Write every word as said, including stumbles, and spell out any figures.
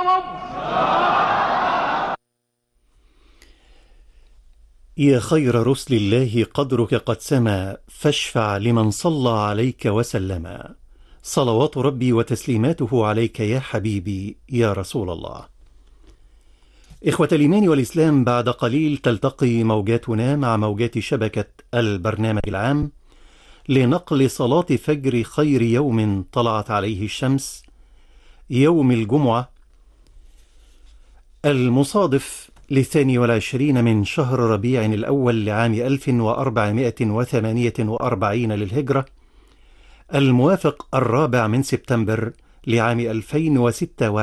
رب. يا خير رسل الله قدرك قد سما، فاشفع لمن صلى عليك وسلم. صلوات ربي وتسليماته عليك يا حبيبي يا رسول الله. إخوة الإيمان والإسلام، بعد قليل تلتقي موجاتنا مع موجات شبكة البرنامج العام لنقل صلاة فجر خير يوم طلعت عليه الشمس، يوم الجمعة المصادف للثاني والعشرين من شهر ربيع الأول لعام ألف وأربعمائة وثمانية وأربعين للهجرة، الموافق الرابع من سبتمبر لعام ألفين وستة وعشرين